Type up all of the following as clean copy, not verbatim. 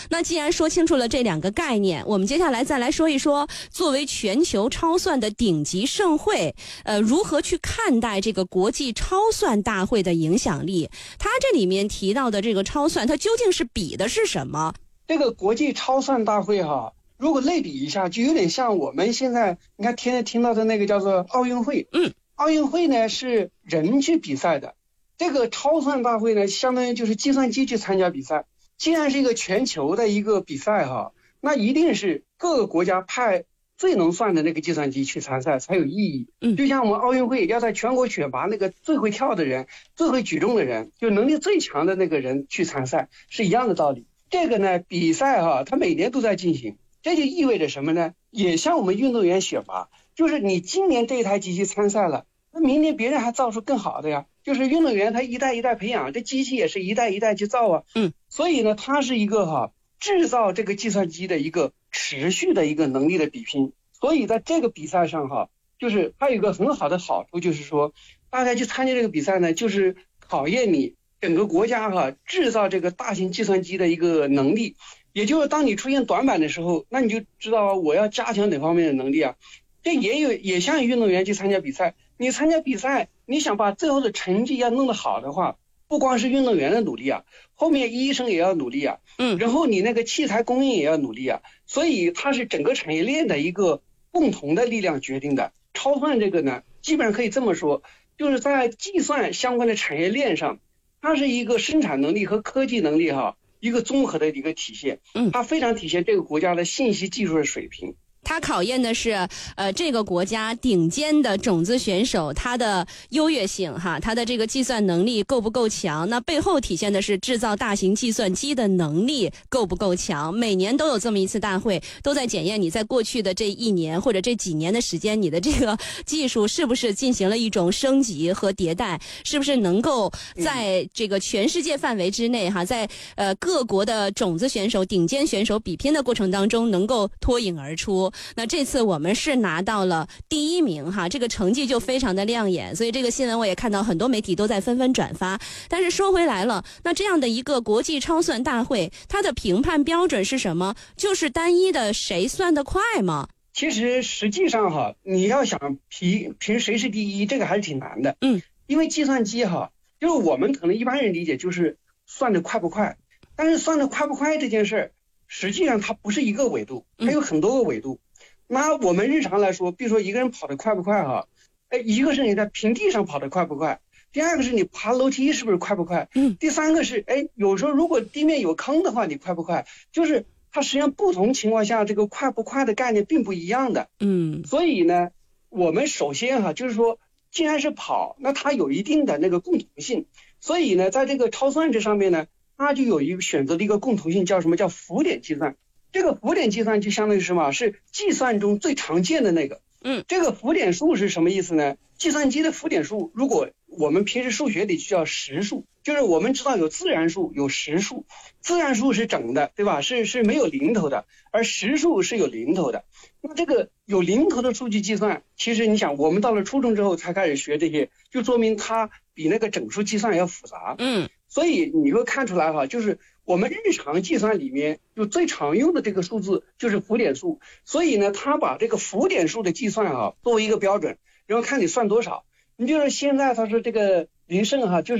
那既然说清楚了这两个概念，我们接下来再来说一说，作为全球超算的顶级盛会，如何去看待这个国际超算大会的影响力？它这里面提到的这个超算，它究竟是比的是什么？ 这个国际超算大会如果类比一下，就有点像我们现在你看天天听到的那个叫做奥运会。奥运会呢是人去比赛的，这个超算大会呢相当于就是计算机去参加比赛。既然是一个全球的一个比赛那一定是各个国家派最能算的那个计算机去参赛才有意义。就像我们奥运会要在全国选拔那个最会跳的人、最会举重的人，就能力最强的那个人去参赛，是一样的道理。这个呢比赛它每年都在进行，这就意味着什么呢？也像我们运动员选拔，就是你今年这一台机器参赛了，那明年别人还造出更好的呀。就是运动员他一代一代培养，这机器也是一代一代去造所以呢它是一个制造这个计算机的一个持续的一个能力的比拼。所以在这个比赛上就是它有一个很好的好处，就是说大家去参加这个比赛呢，就是考验你整个国家制造这个大型计算机的一个能力。也就是当你出现短板的时候，那你就知道我要加强哪方面的能力啊。这也像运动员去参加比赛，你参加比赛，你想把最后的成绩要弄得好的话，不光是运动员的努力后面医生也要努力然后你那个器材供应也要努力所以它是整个产业链的一个共同的力量决定的。超算这个呢，基本上可以这么说，就是在计算相关的产业链上，它是一个生产能力和科技能力一个综合的一个体现。它非常体现这个国家的信息技术的水平。 它考验的是这个国家顶尖的种子选手他的优越性他的这个计算能力够不够强。那背后体现的是制造大型计算机的能力够不够强。每年都有这么一次大会，都在检验你在过去的这一年或者这几年的时间，你的这个技术是不是进行了一种升级和迭代，是不是能够在这个全世界范围之内在各国的种子选手顶尖选手比拼的过程当中能够脱颖而出。那这次我们是拿到了第1名这个成绩就非常的亮眼，所以这个新闻我也看到很多媒体都在纷纷转发。但是说回来了，那这样的一个国际超算大会，它的评判标准是什么？就是单一的谁算得快吗？ 其实实际上你要想评谁是第一，这个还是挺难的。因为计算机就是我们可能一般人理解就是算得快不快，但是算得快不快这件事实际上它不是一个维度，它有很多个维度。那我们日常来说，比如说一个人跑得快不快一个是你在平地上跑得快不快，第二个是你爬楼梯是不是快不快，第三个是有时候如果地面有坑的话你快不快，就是它实际上不同情况下这个快不快的概念并不一样的。所以呢我们首先就是说既然是跑，那它有一定的那个共同性，所以呢在这个超算这上面呢，它就有一个选择的一个共同性，叫什么？叫浮点计算。这个浮点计算就相当于什么？是计算中最常见的那个。这个浮点数是什么意思呢？计算机的浮点数，如果我们平时数学里就叫实数，就是我们知道有自然数有实数，自然数是整的，对吧？是没有零头的，而实数是有零头的。那这个有零头的数据计算，其实你想我们到了初中之后才开始学这些，就说明它比那个整数计算要复杂。所以你会看出来就是我们日常计算里面就最常用的这个数字就是浮点数。所以呢它把这个浮点数的计算作为一个标准，然后看你算多少。你就是现在他说这个林胜就是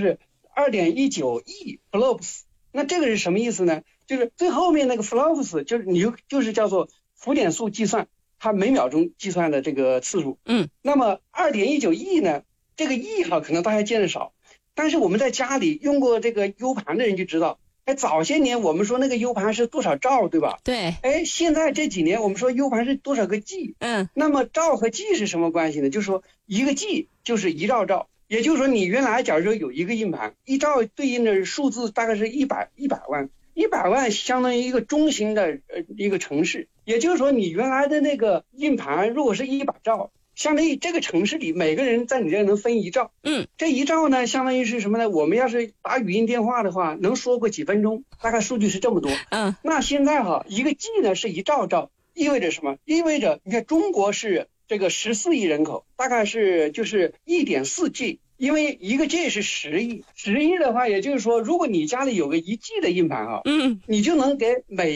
2.19 亿 flops， 那这个是什么意思呢？就是最后面那个 flops 就是叫做浮点数计算，它每秒钟计算的这个次数。那么 2.19 亿呢，这个亿可能大家见得少，但是我们在家里用过这个 U 盘的人就知道，早些年我们说那个 U 盘是多少兆，对吧？ 对。 现在这几年我们说 U 盘是多少个 G。那么兆和 G 是什么关系呢？就是说一个 G 就是1兆兆，也就是说你原来假如说有一个硬盘，1兆对应的数字大概是100万，100万相当于一个中型的一个城市。也就是说你原来的那个硬盘如果是100兆，相当于这个城市里每个人在你这能分1兆。这1兆呢相当于是什么呢？我们要是打语音电话的话能说过几分钟，大概数据是这么多。那现在一个 G 呢是1兆兆，意味着什么？意味着你看中国是这个14亿人口，大概是就是 1.4 G， 因为一个 G 是10亿，10亿的话也就是说如果你家里有个1 G 的硬盘你就能给每